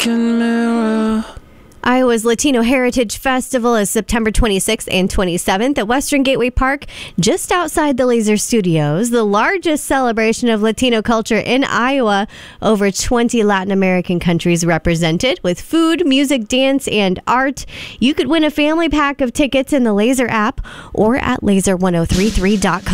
broken mirror. Iowa's Latino Heritage Festival is September 26th and 27th at Western Gateway Park, just outside the Laser Studios, the largest celebration of Latino culture in Iowa. Over 20 Latin American countries represented, with food, music, dance, and art. You could win a family pack of tickets in the Laser app or at laser1033.com.